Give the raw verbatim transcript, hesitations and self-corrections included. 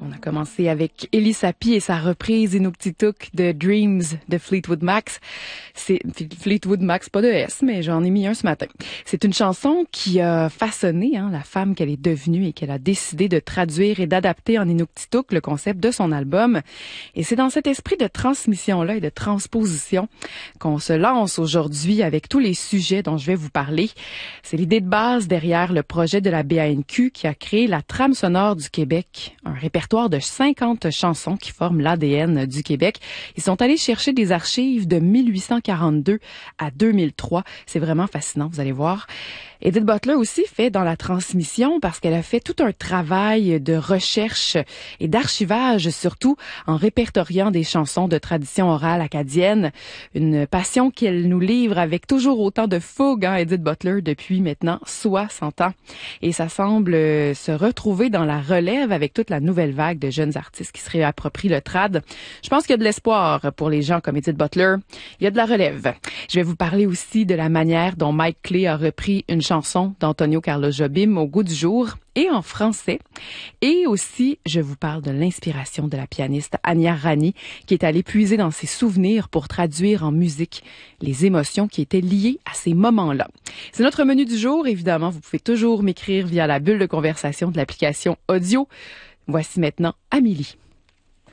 On a commencé avec Elie Sapi et sa reprise Inuktitut de Dreams de Fleetwood Mac. C'est Fleetwood Mac, pas de S, mais j'en ai mis un ce matin. C'est une chanson qui a façonné hein, la femme qu'elle est devenue et qu'elle a décidé de traduire et d'adapter en Inuktitut, le concept de son album. Et c'est dans cet esprit de transmission-là et de transposition qu'on se lance aujourd'hui avec tous les sujets dont je vais vous parler. C'est l'idée de base derrière le projet de la B A N Q qui a créé la trame sonore du Québec, un répertoire de cinquante chansons qui forment l'A D N du Québec. Ils sont allés chercher des archives de mille huit cent quarante-deux à deux mille trois. C'est vraiment fascinant, vous allez voir. Edith Butler aussi fait dans la transmission parce qu'elle a fait tout un travail de recherche et d'archivage, surtout en répertoriant des chansons de tradition orale acadienne. Une passion qu'elle nous livre avec toujours autant de fougue, hein, Edith Butler, depuis maintenant soixante ans. Et ça semble se retrouver dans la relève avec toute la nouvelle vague de jeunes artistes qui se réapproprient le trad. Je pense qu'il y a de l'espoir pour les gens comme Edith Butler. Il y a de la relève. Je vais vous parler aussi de la manière dont Mike Clay a repris une chanson d'Antonio Carlos Jobim au goût du jour et en français. Et aussi, je vous parle de l'inspiration de la pianiste Anya Rani qui est allée puiser dans ses souvenirs pour traduire en musique les émotions qui étaient liées à ces moments-là. C'est notre menu du jour. Évidemment, vous pouvez toujours m'écrire via la bulle de conversation de l'application audio. Voici maintenant Amélie.